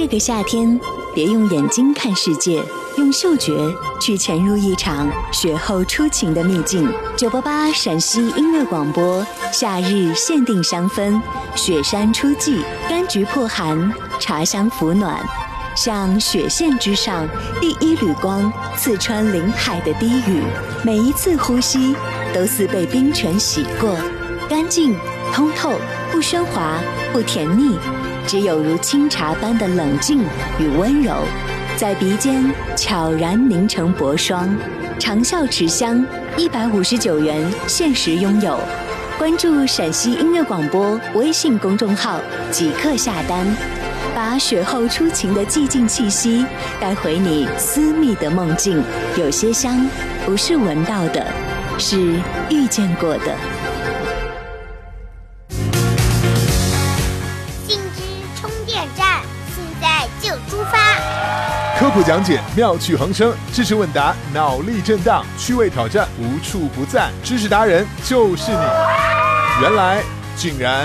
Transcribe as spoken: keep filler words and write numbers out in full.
这个夏天，别用眼睛看世界，用嗅觉去潜入一场雪后初晴的秘境。九八八陕西音乐广播，夏日限定香氛，雪山初霁，柑橘破寒，茶香抚暖。像雪线之上第一缕光，刺穿林海的低语，每一次呼吸都似被冰泉洗过，干净通透，不喧哗，不甜腻，只有如清茶般的冷静与温柔，在鼻尖悄然凝成薄霜。长效持香，一百五十九元限时拥有。关注陕西音乐广播微信公众号，即刻下单，把雪后初晴的寂静气息带回你私密的梦境。有些香不是闻到的，是遇见过的。 信之充电站，现在就出发。 科普讲解，妙趣横生；知识问答，脑力震荡；趣味挑战，无处不在。知识达人就是你。原来竟然